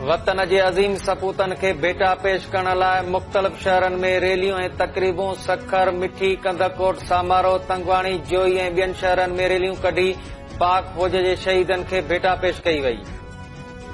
वतन जे अज़ीम सपूतन खे भेटा पेश करण लाइ मुख़्तलिफ़ शहरनि में रैलियूं ऐं तक़रीबूं सखर, मिठी, कंदरकोट, सामारो, तंगवाणी, जोई ऐं ॿियनि शहरनि में रैलियूं कढी पाक फ़ौज जे शहीदनि खे भेटा पेश कई वई।